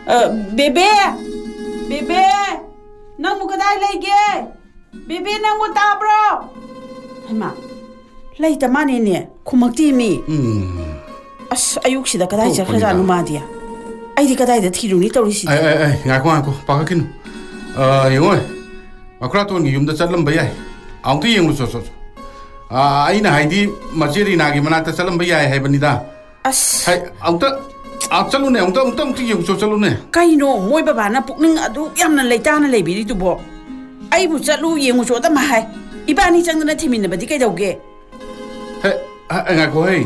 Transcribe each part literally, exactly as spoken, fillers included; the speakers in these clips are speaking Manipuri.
Bebe Bebe Nangbu kadai lege Bebe nangbu tabro Hema Laita mani ne kumakti mi As ayuk sida kadai chakra nu ma dia Ai di kadai da thiru ni tawri si Ai ai ai ngai ko ngai ko pakakinu uh yongoi akra ton gi yumda chalam bayai aungti yengu so so a aina haidi majeri nagi manata chalam bayai hai banida As hai aungta a chalu ne aungta aungta aungti yengu so chalu ne kaino moi baba na pukning adu yamna leitana lebiri tu bo ai bu chalu yengu so da ma hai ibani changna thimina badi kai dauge Hey, ngai ko hey.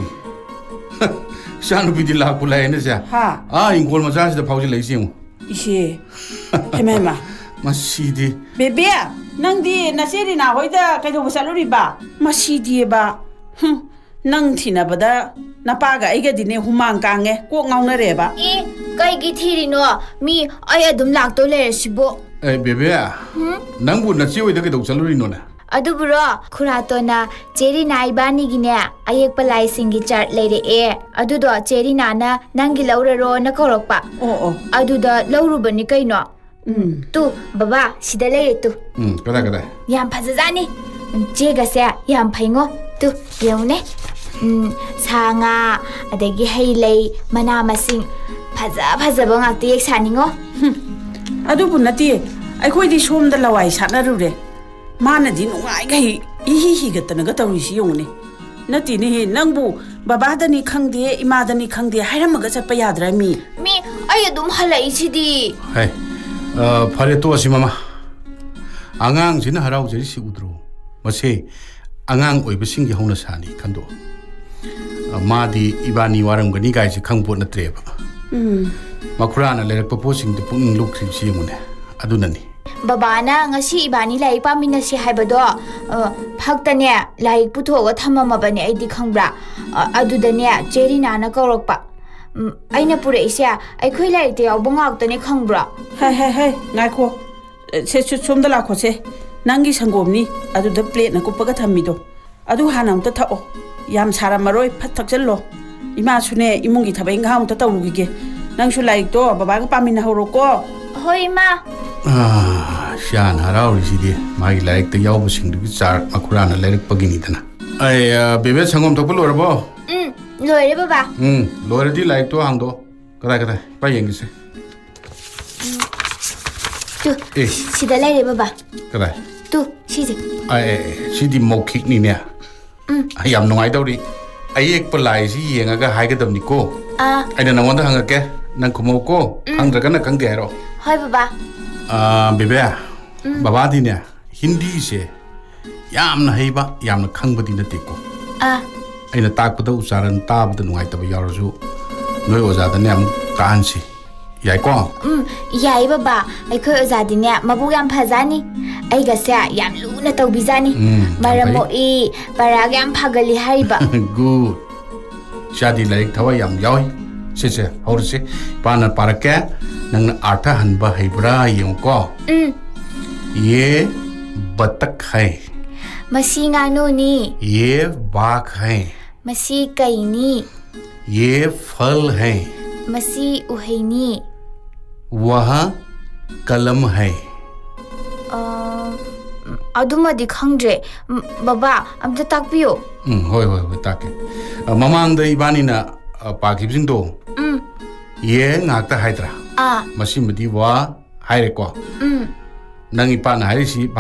Shanu bidi la kulai ne sia. Ha. Ah, ingkol majas da pauji lai siu. Ise. Hemema. Masidi. Bebe, nang di nasiri na hoida kai do saluri ba. Masidi ba. Hm. Nang thina bada napaga aiga dine humang kange ko ngauna re ba. E, kai gi thiri no mi ai adum lak to le sibo. Eh, bebe. Hm. Nang bu na chiwi da ke do saluri no na. Aduburo Kuratona Cherina Ibani Gine Ayek Palai Singi Chart Lady A Adudo Cherina na Nangi Laura Ro Nakoropa Oh oh Aduda Laurubani Kaino Um Tu Baba Sidale tu Um Kada kada Yam Pazazani Jega Sa Yam Paingo Tu Yone Um Sanga Adegi Haylay Manama Sing Paza Pazabong Akti Saningo Adubu Nati I quite this home the Lawai Sanarure Mana din ngai gai hi hi ga tanaga tawri si yong ne nati ni nangbu baba da ni khangde ima da ni khangde hairamaga chapa yadra mi mi ai adum halai sidi hai uh phare to asimama angang jina harau jeri si udro mase angang oi besing gi hona sani khando madi ibani waram gani gai si khangbo na treba um makhurana lerak papo sing de pung luk si yong ne adunani Babana ngasi ibani lai pamina si haibado phagtane lai puthoga thamamabani aidi khangbra adudane Cherina na korokpa aina pure isya aikhoi lai te obongak tane khangbra hai hai hai ngai ko se chu chum da la kho se nangi sangomni adu da plate na kupaga thammido adu hanam ta thao yam sara maroi phat thak challo ima sune imungi thabai ngam ta tawrugi ge nangsu lai to baba ga pamina horoko hoi ma Ah, Shan harau sidi mai laik te yaw basing du char makurana lerik pagini dana ai bebe sangom thok lor bo um lore baba um lor di laik to hang do kada kada pa yeng se tu eh sida lai re baba kada tu sidi ai sidi mokhik ni ne um ai yam nongai dawri ai ek palai si yenga ga hai ga dam ni ko ah ai na nangwanda hanga ke nang khumo ko hang dra kana kang de ro hoi baba Ah, bebe, baba di ne Hindi se yamna heiba yamna khangbadi na teko. Ah, aina takpada ucharan tabada nungai taba yarasu noi oza da ne am kansi yai ko um yai baba ai khoi oza di ne mabu yam phajani ai ga sa yam lu na tau bizani maramo e parag yam phagali haiba good shadi laik thawa yam yoi se se horse pana parake nang artha hanba haibra yong ko um ये बतख है मसी गानो नी ये बाघ है मसी कैनी ये फल है मसी उहेनी वह कलम है अदुमदि खंगजे बाबा अमता ताकपियो um होय होय होय ताके ममांग द इबानी ना पाकिबिंग दो um ये ngakta haidra आ मसी मदि वा हाइरे को um नंग इपा ना हाइसी